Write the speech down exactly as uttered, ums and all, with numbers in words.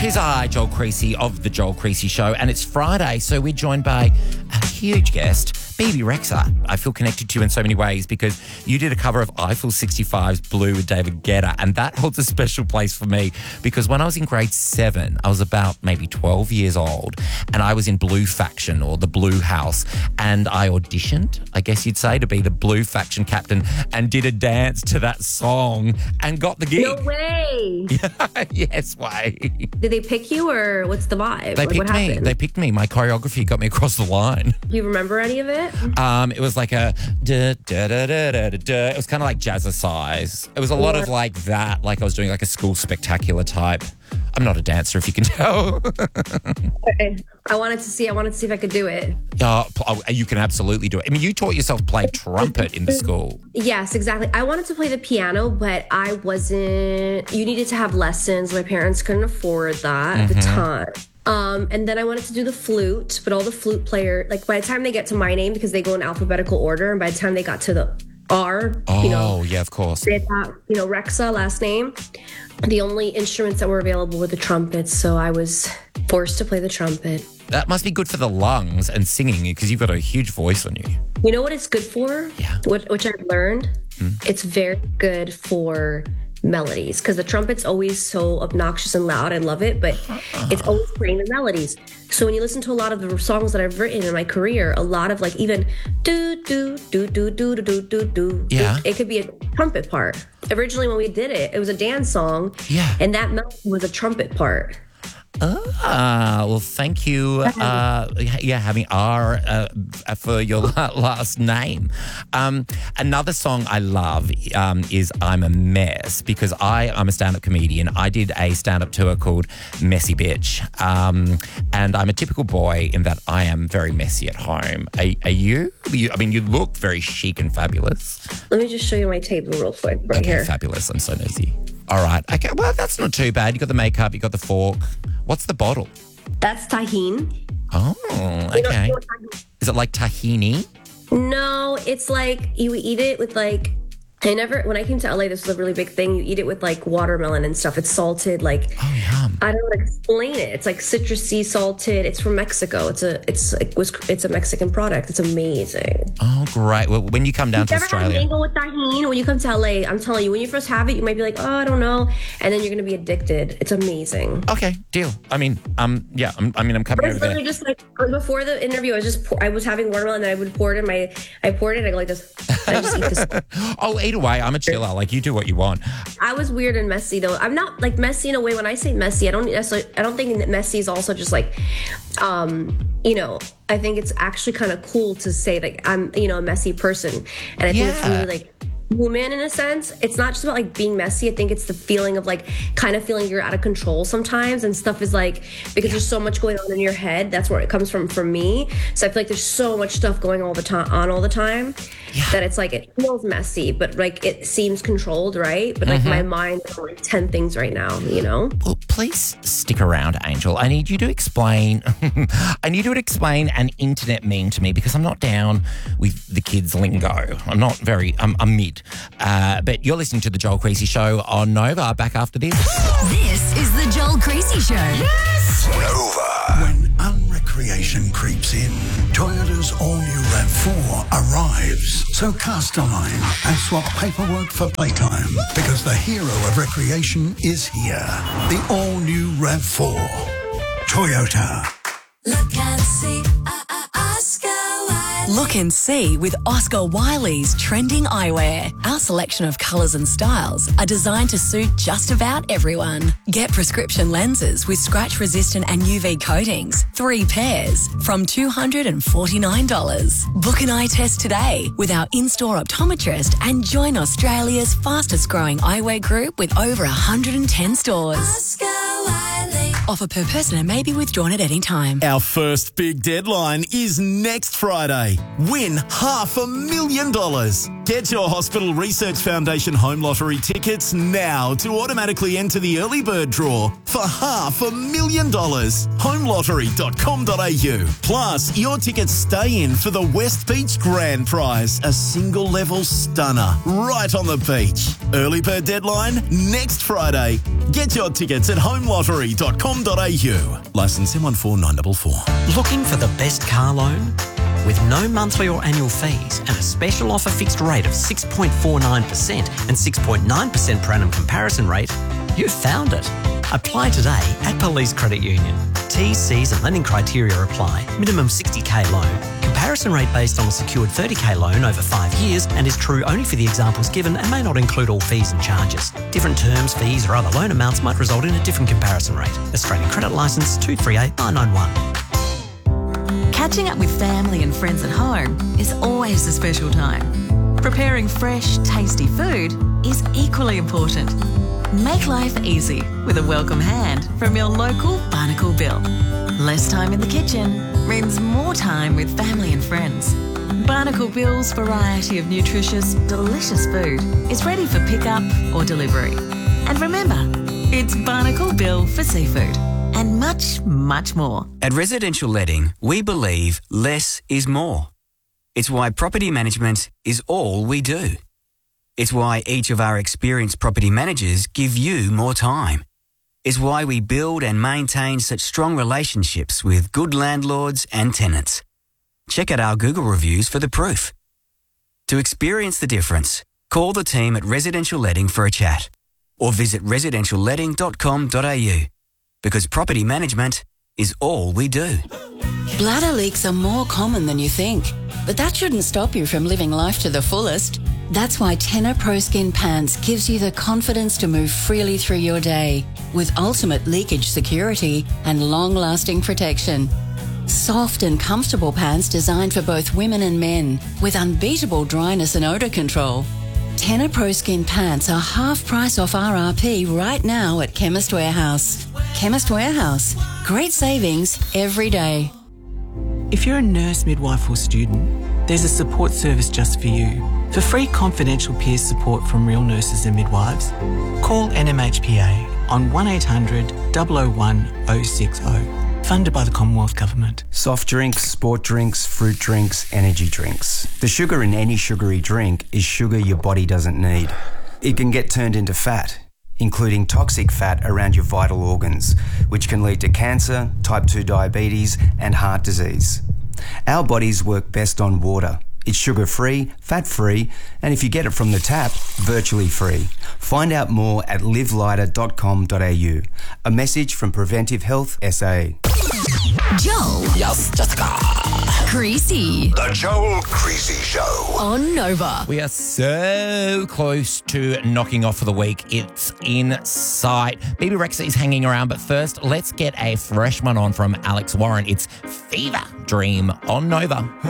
'Tis I, Joel Creasy of The Joel Creasy Show, and it's Friday, so we're joined by a huge guest, Bebe Rexha. I feel connected to you in so many ways because you did a cover of Eiffel sixty-five's Blue with David Guetta, and that holds a special place for me because when I was in grade seven, I was about maybe twelve years old, and I was in Blue Faction or the Blue House, and I auditioned, I guess you'd say, to be the Blue Faction captain and did a dance to that song and got the gig. No way. Yes, way. Did they pick you or what's the vibe? They like, picked what me. happened? They picked me. My choreography got me across the line. Do you remember any of it? Um, it was like a da, da, da, da, da, da. It was kind of like jazzercise. It was a lot of like that, like I was doing like a school spectacular type. I'm not a dancer, if you can tell. Okay. I wanted to see. I wanted to see if I could do it. Oh, oh, you can absolutely do it. I mean, you taught yourself to play trumpet in the school. Yes, exactly. I wanted to play the piano, but I wasn't. You needed to have lessons. My parents couldn't afford that at the time. Um, and then I wanted to do the flute, but all the flute player, like by the time they get to my name, because they go in alphabetical order, and by the time they got to the R, Oh, you know, yeah, of course. they thought, you know, Rexha, last name. The only instruments that were available were the trumpets, so I was forced to play the trumpet. That must be good for the lungs and singing because you've got a huge voice on you. You know what it's good for? Yeah. What, which I've learned? It's very good for melodies because the trumpet's always so obnoxious and loud. I love it, but it's always playing the melodies. So when you listen to a lot of the songs that I've written in my career, a lot of like even do do do do do do do do do. Yeah. It, it could be a trumpet part. Originally, when we did it, it was a dance song. Yeah. And that melody was a trumpet part. Ah, well, thank you. Uh, yeah, having R uh, for your last name. Um, another song I love um, is I'm a Mess because I, I'm a stand-up comedian. I did a stand-up tour called Messy Bitch. Um, and I'm a typical boy in that I am very messy at home. Are, are you? you? I mean, you look very chic and fabulous. Let me just show you my table real quick right Okay, here. fabulous. I'm so nosy. All right. Okay, well, that's not too bad. You got the makeup, you got the fork. What's the bottle? That's tahine. Oh, You know- okay. you know what tahini- Is it like tahini? No, it's like you eat it with like, I never, when I came to L A, this was a really big thing. You eat it with like watermelon and stuff. It's salted, like, Oh, yum. I don't know how to explain it. It's like citrusy, salted. It's from Mexico. It's a, it's, it was, it's a Mexican product. It's amazing. Oh, great. Well, when you come down to Never had Australia. mango with tahini. When you come to L A, I'm telling you, when you first have it, you might be like, oh, I don't know. And then you're going to be addicted. It's amazing. Okay, deal. I mean, um, yeah, I'm, I mean, I'm coming It's over literally there. just like before the interview, I was just pour, I was having watermelon, and I would pour it in my I poured it. And I go like this. I just eat this. Oh, either way, I'm a chiller. Like, you do what you want. I was weird and messy though. I'm not like messy in a way. When I say messy, I don't necessarily. I don't think that messy is also just like, um, you know. I think it's actually kind of cool to say like I'm, you know, a messy person, and I think it's Yeah. really like woman in a sense. It's not just about like being messy. I think it's the feeling of like kind of feeling you're out of control sometimes, and stuff is like because there's so much going on in your head. That's where it comes from for me. So I feel like there's so much stuff going all the time on all the time Yeah. that it's like it feels messy, but like it seems controlled, right? But like my mind is on like ten things right now, you know. Well, please stick around, Angel. I need you to explain. I need you to explain an internet meme to me because I'm not down with the kids' lingo. I'm not very. I'm, I'm mid. Uh, but you're listening to the Joel Creasy Show on Nova. Back after this. This is the Joel Creasy Show. Yes! Nova. When unrecreation creeps in, Toyota's all-new RAV four arrives. So cast a line and swap paperwork for playtime because the hero of recreation is here. The all-new RAV four. Toyota. Look and see, uh, uh, Oscar Wilde. Look and see with Oscar Wiley's trending eyewear. Our selection of colours and styles are designed to suit just about everyone. Get prescription lenses with scratch-resistant and U V coatings, three pairs, from two hundred forty-nine dollars. Book an eye test today with our in-store optometrist and join Australia's fastest-growing eyewear group with over one hundred ten stores. Oscar Wiley. Offer per person and may be withdrawn at any time. Our first big deadline is next Friday. Win half a million dollars. Get your Hospital Research Foundation Home Lottery tickets now to automatically enter the early bird draw for half a million dollars. home lottery dot com dot a u. Plus, your tickets stay in for the West Beach Grand Prize, a single level stunner right on the beach. Early bird deadline next Friday. Get your tickets at home lottery dot com dot a u. Licence M one four nine four four. Looking for the best car loan? With no monthly or annual fees and a special offer fixed rate of six point four nine percent and six point nine percent per annum comparison rate, you've found it. Apply today at Police Credit Union. T's, C's and lending criteria apply. Minimum sixty k loan. Comparison rate based on a secured thirty k loan over five years and is true only for the examples given and may not include all fees and charges. Different terms, fees or other loan amounts might result in a different comparison rate. Australian Credit Licence two three eight nine nine one. Catching up with family and friends at home is always a special time. Preparing fresh, tasty food is equally important. Make life easy with a welcome hand from your local Barnacle Bill. Less time in the kitchen means more time with family and friends. Barnacle Bill's variety of nutritious, delicious food is ready for pickup or delivery. And remember, it's Barnacle Bill for seafood. And much, much more. At Residential Letting, we believe less is more. It's why property management is all we do. It's why each of our experienced property managers give you more time. It's why we build and maintain such strong relationships with good landlords and tenants. Check out our Google reviews for the proof. To experience the difference, call the team at Residential Letting for a chat or visit residential letting dot com dot a u. Because property management is all we do. Bladder leaks are more common than you think, but that shouldn't stop you from living life to the fullest. That's why Tena Pro Skin Pants gives you the confidence to move freely through your day with ultimate leakage security and long-lasting protection. Soft and comfortable pants designed for both women and men with unbeatable dryness and odour control. Tena Pro Skin Pants are half price off R R P right now at Chemist Warehouse. Chemist Warehouse. Great savings every day. If you're a nurse, midwife or student, there's a support service just for you. For free confidential peer support from real nurses and midwives, call N M H P A on one eight hundred, zero zero one, zero six zero. Funded by the Commonwealth Government. Soft drinks, sport drinks, fruit drinks, energy drinks. The sugar in any sugary drink is sugar your body doesn't need. It can get turned into fat, including toxic fat around your vital organs, which can lead to cancer, type two diabetes, and heart disease. Our bodies work best on water. It's sugar-free, fat-free, and if you get it from the tap, virtually free. Find out more at live lighter dot com dot a u. A message from Preventive Health S A. Joel. Yes, Jessica. Creasy. The Joel Creasy Show. On Nova. We are so close to knocking off for the week. It's in sight. Bebe Rexha is hanging around, but first, let's get a fresh one on from Alex Warren. It's Fever Dream on Nova.